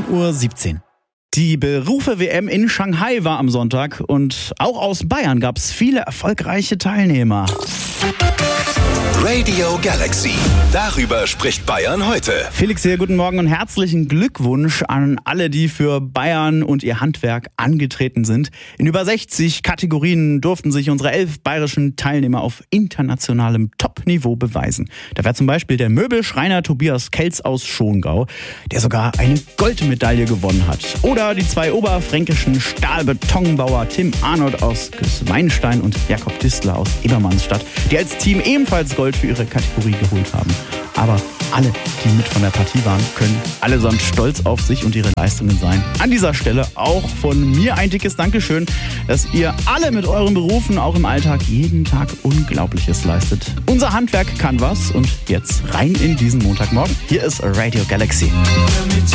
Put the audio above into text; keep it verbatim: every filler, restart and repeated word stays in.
neun Uhr siebzehn. Die Berufe-W M in Shanghai war am Sonntag und auch aus Bayern gab es viele erfolgreiche Teilnehmer. Radio Galaxy. Darüber spricht Bayern heute. Felix hier, guten Morgen und herzlichen Glückwunsch an alle, die für Bayern und ihr Handwerk angetreten sind. In über sechzig Kategorien durften sich unsere elf bayerischen Teilnehmer auf internationalem Top-Niveau beweisen. Da wäre zum Beispiel der Möbelschreiner Tobias Kelz aus Schongau, der sogar eine Goldmedaille gewonnen hat. Oder die zwei oberfränkischen Stahlbetonbauer Tim Arnold aus Gößweinstein und Jakob Distler aus Ebermannsstadt, die als Team ebenfalls Gold für ihre Kategorie geholt haben. Aber alle, die mit von der Partie waren, können allesamt stolz auf sich und ihre Leistungen sein. An dieser Stelle auch von mir ein dickes Dankeschön, dass ihr alle mit euren Berufen auch im Alltag jeden Tag Unglaubliches leistet. Unser Handwerk kann was und jetzt rein in diesen Montagmorgen. Hier ist Radio Galaxy.